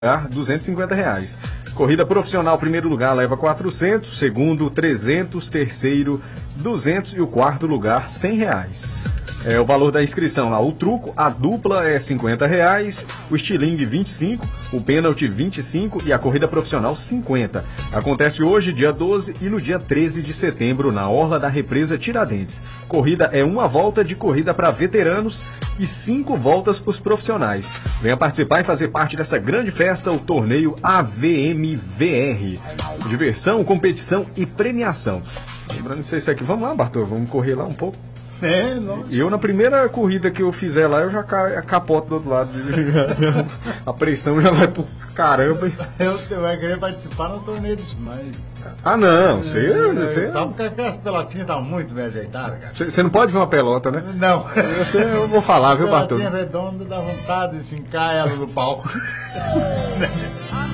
R$ 250. Corrida profissional, primeiro lugar leva 400, segundo 300, terceiro 200 e o quarto lugar R$ 100. É o valor da inscrição lá. O truco, a dupla é R$ 50, o estilingue 25, o pênalti 25 e a corrida profissional 50. Acontece hoje, dia 12 e no dia 13 de setembro, na Orla da Represa Tiradentes. Corrida é uma volta de corrida para veteranos e 5 voltas para os profissionais. Venha participar e fazer parte dessa grande festa, o torneio AVMVR. Diversão, competição e premiação. Lembrando isso aqui, vamos lá, Bartô, vamos correr lá um pouco. Não. Eu, na primeira corrida que eu fizer lá, eu já capoto do outro lado. A pressão já vai pro caramba. Eu vai querer participar no torneio dos mais. Ah, não. Você sabe que aquelas pelotinhas estão muito bem ajeitadas, cara. Você não pode ver uma pelota, né? Não. Eu vou falar, viu, Bartô? Pelotinha redonda, dá vontade de fincar ela no palco.